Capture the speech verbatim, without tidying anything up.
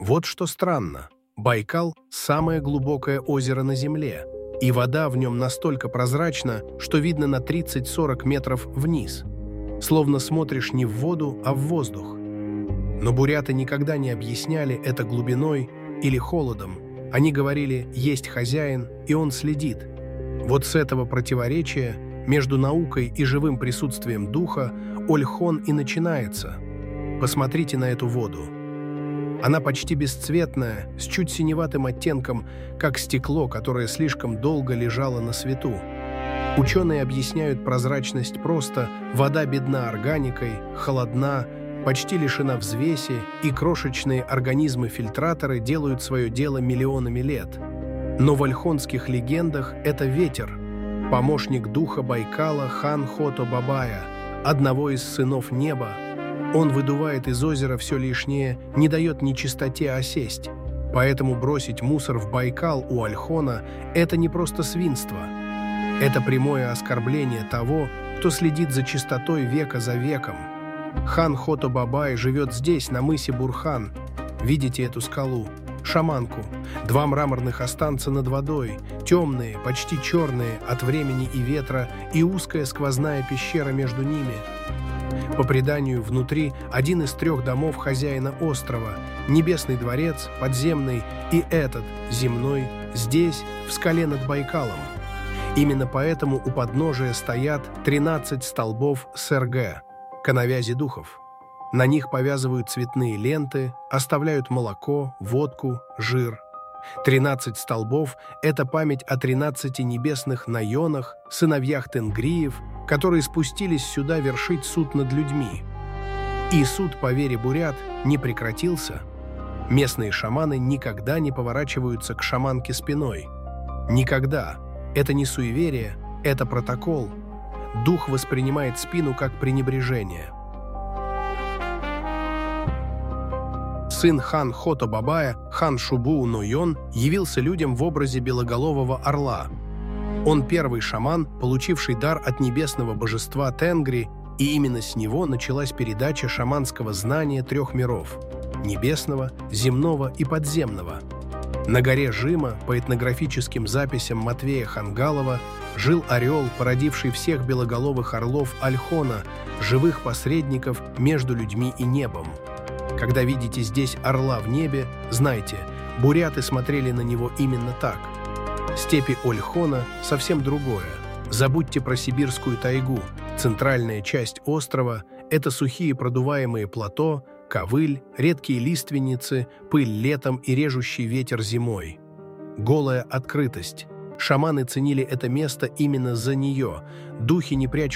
Вот что странно. Байкал – самое глубокое озеро на Земле, и вода в нем настолько прозрачна, что видно на тридцать-сорок метров вниз. Словно смотришь не в воду, а в воздух. Но буряты никогда не объясняли это глубиной или холодом. Они говорили «есть хозяин, и он следит». Вот с этого противоречия между наукой и живым присутствием духа Ольхон и начинается. Посмотрите на эту воду. Она почти бесцветная, с чуть синеватым оттенком, как стекло, которое слишком долго лежало на свету. Ученые объясняют прозрачность просто: вода бедна органикой, холодна, почти лишена взвеси, и крошечные организмы-фильтраторы делают свое дело миллионами лет. Но в ольхонских легендах это ветер, помощник духа Байкала Хан Хото-Бабая, одного из сынов неба. Он выдувает из озера все лишнее, не дает нечистоте осесть. Поэтому бросить мусор в Байкал у Ольхона – это не просто свинство. Это прямое оскорбление того, кто следит за чистотой века за веком. Хан Хото-Бабай живет здесь, на мысе Бурхан. Видите эту скалу? Шаманку. Два мраморных останца над водой, темные, почти черные от времени и ветра, и узкая сквозная пещера между ними. По преданию, внутри один из трех домов хозяина острова, небесный дворец, подземный, и этот, земной, здесь, в скале над Байкалом. Именно поэтому у подножия стоят тринадцать столбов Сэргэ, коновязи духов. На них повязывают цветные ленты, оставляют молоко, водку, жир. тринадцать столбов – это память о тринадцати небесных Найонах, сыновьях Тенгриев, которые спустились сюда вершить суд над людьми. И суд, по вере бурят, не прекратился. Местные шаманы никогда не поворачиваются к шаманке спиной. Никогда. Это не суеверие, это протокол. Дух воспринимает спину как пренебрежение. Сын хан Хото-Бабая, хан Шубуу-Нойон, явился людям в образе белоголового орла. Он первый шаман, получивший дар от небесного божества Тенгри, и именно с него началась передача шаманского знания трех миров – небесного, земного и подземного. На горе Жима, по этнографическим записям Матвея Хангалова, жил орел, породивший всех белоголовых орлов Ольхона, живых посредников между людьми и небом. Когда видите здесь орла в небе, знайте, буряты смотрели на него именно так. Степи Ольхона совсем другое. Забудьте про сибирскую тайгу. Центральная часть острова – это сухие продуваемые плато, ковыль, редкие лиственницы, пыль летом и режущий ветер зимой. Голая открытость. Шаманы ценили это место именно за нее. Духи не прячут